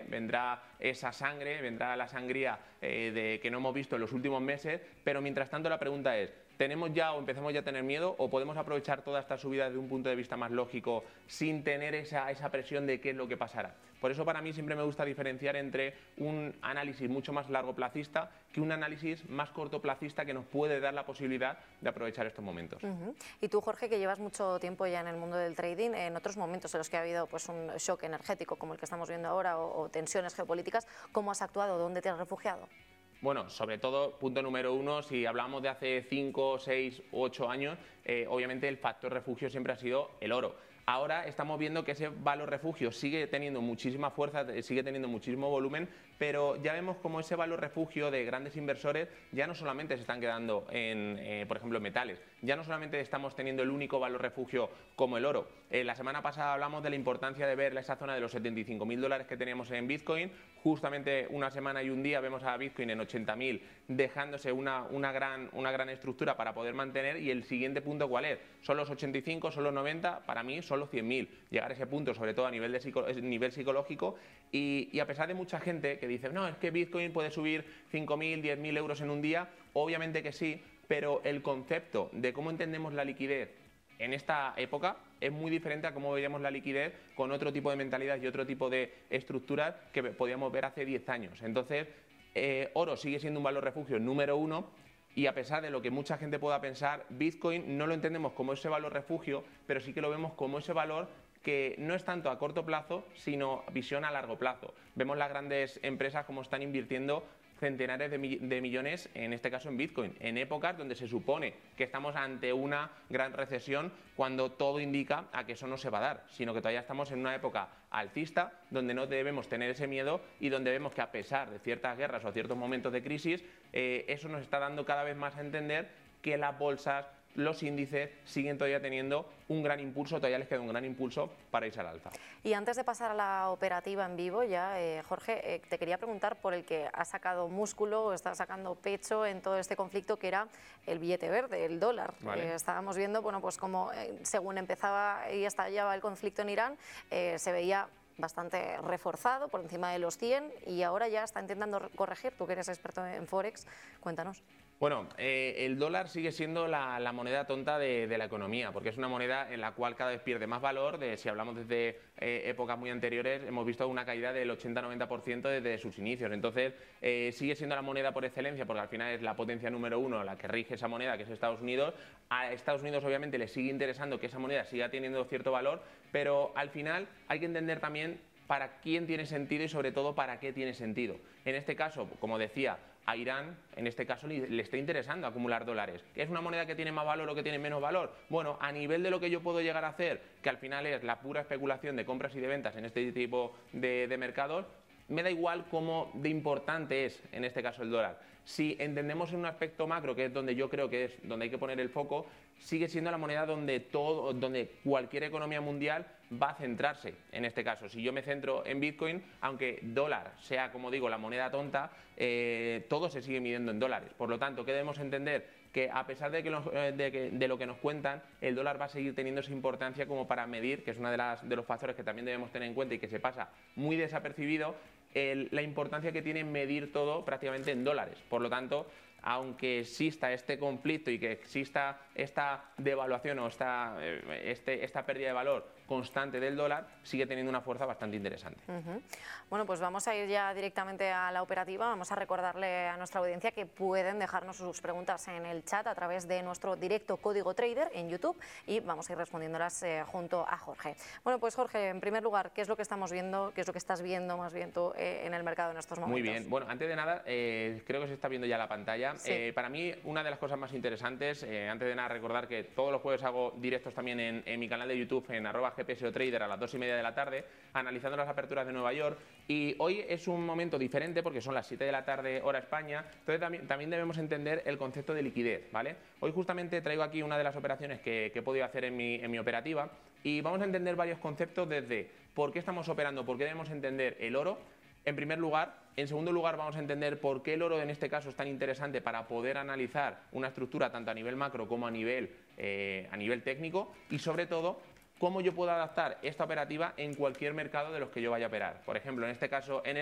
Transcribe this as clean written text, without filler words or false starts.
vendrá esa sangre, vendrá la sangría que no hemos visto en los últimos meses, pero mientras tanto la pregunta es, ¿tenemos ya o empezamos ya a tener miedo o podemos aprovechar toda esta subida desde un punto de vista más lógico sin tener esa presión de qué es lo que pasará? Por eso para mí siempre me gusta diferenciar entre un análisis mucho más largoplacista que un análisis más cortoplacista que nos puede dar la posibilidad de aprovechar estos momentos. Y tú, Jorge, que llevas mucho tiempo ya en el mundo del trading, en otros momentos en los que ha habido pues, un shock energético como el que estamos viendo ahora o tensiones geopolíticas, ¿cómo has actuado? ¿Dónde te has refugiado? Bueno, sobre todo, punto número uno, si hablamos de hace 5, 6 u 8 años, obviamente el factor refugio siempre ha sido el oro. Ahora estamos viendo que ese valor refugio sigue teniendo muchísima fuerza, sigue teniendo muchísimo volumen, pero ya vemos como ese valor refugio de grandes inversores ya no solamente se están quedando en, por ejemplo, en metales, ya no solamente estamos teniendo el único valor refugio como el oro. La semana pasada hablamos de la importancia de ver esa zona de los 75.000 dólares que teníamos en Bitcoin. Justamente una semana y un día vemos a Bitcoin en 80.000, dejándose una gran estructura para poder mantener. Y el siguiente punto, ¿cuál es? ¿Son los 85, son los 90? Para mí son los 100.000. Llegar a ese punto, sobre todo a nivel psicológico. Y a pesar de mucha gente que dice, no, es que Bitcoin puede subir 5.000, 10.000 euros en un día, obviamente que sí, pero el concepto de cómo entendemos la liquidez en esta época es muy diferente a cómo veíamos la liquidez con otro tipo de mentalidad y otro tipo de estructuras que podíamos ver hace 10 años. Entonces, oro sigue siendo un valor refugio número uno y a pesar de lo que mucha gente pueda pensar, Bitcoin no lo entendemos como ese valor refugio, pero sí que lo vemos como ese valor que no es tanto a corto plazo, sino visión a largo plazo. Vemos las grandes empresas cómo están invirtiendo centenares de millones, en este caso en Bitcoin, en épocas donde se supone que estamos ante una gran recesión, cuando todo indica a que eso no se va a dar, sino que todavía estamos en una época alcista, donde no debemos tener ese miedo y donde vemos que a pesar de ciertas guerras o ciertos momentos de crisis, eso nos está dando cada vez más a entender que las bolsas, los índices siguen todavía teniendo un gran impulso, todavía les queda un gran impulso para irse al alza. Y antes de pasar a la operativa en vivo ya, Jorge, te quería preguntar por el que ha sacado músculo, está sacando pecho en todo este conflicto, que era el billete verde, el dólar. Vale. Estábamos viendo, bueno, pues como según empezaba y estallaba el conflicto en Irán, se veía bastante reforzado, por encima de los 100, y ahora ya está intentando corregir. Tú que eres experto en Forex, cuéntanos. Bueno, el dólar sigue siendo la moneda tonta de la economía, porque es una moneda en la cual cada vez pierde más valor. Si hablamos desde épocas muy anteriores, hemos visto una caída del 80-90% desde sus inicios. Entonces, sigue siendo la moneda por excelencia, porque al final es la potencia número uno la que rige esa moneda, que es Estados Unidos. A Estados Unidos, obviamente, le sigue interesando que esa moneda siga teniendo cierto valor, pero al final hay que entender también para quién tiene sentido y sobre todo para qué tiene sentido. En este caso, como decía, a Irán, en este caso, le está interesando acumular dólares. ¿Es una moneda que tiene más valor o que tiene menos valor? Bueno, a nivel de lo que yo puedo llegar a hacer, que al final es la pura especulación de compras y de ventas en este tipo de mercados, me da igual cómo de importante es, en este caso, el dólar. Si entendemos en un aspecto macro, que es donde yo creo que es donde hay que poner el foco, sigue siendo la moneda donde cualquier economía mundial va a centrarse. En este caso, si yo me centro en Bitcoin, aunque dólar sea, como digo, la moneda tonta, todo se sigue midiendo en dólares. Por lo tanto, ¿qué debemos entender? Que a pesar de lo que nos cuentan, el dólar va a seguir teniendo esa importancia como para medir, que es uno de los factores que también debemos tener en cuenta y que se pasa muy desapercibido, la importancia que tiene medir todo prácticamente en dólares. Por lo tanto, aunque exista este conflicto y que exista esta devaluación o esta pérdida de valor constante del dólar, sigue teniendo una fuerza bastante interesante. Bueno, pues vamos a ir ya directamente a la operativa. Vamos a recordarle a nuestra audiencia que pueden dejarnos sus preguntas en el chat a través de nuestro directo Código Trader en YouTube y vamos a ir respondiéndolas junto a Jorge. Bueno, pues Jorge, en primer lugar, ¿qué es lo que estamos viendo, qué es lo que estás viendo más bien tú en el mercado en estos momentos? Muy bien. Bueno, antes de nada, creo que se está viendo ya la pantalla. Sí. Para mí, una de las cosas más interesantes, antes de nada, recordar que todos los jueves hago directos también en mi canal de YouTube, en @GPSOTrader a las 2:30 de la tarde, analizando las aperturas de Nueva York. Y hoy es un momento diferente porque son las 7 de la tarde, hora España. Entonces también debemos entender el concepto de liquidez, ¿vale? Hoy justamente traigo aquí una de las operaciones que he podido hacer en mi operativa y vamos a entender varios conceptos desde por qué estamos operando, por qué debemos entender el oro, en primer lugar. En segundo lugar, vamos a entender por qué el oro en este caso es tan interesante para poder analizar una estructura tanto a nivel macro como a nivel técnico y sobre todo cómo yo puedo adaptar esta operativa en cualquier mercado de los que yo vaya a operar. Por ejemplo, en este caso, en el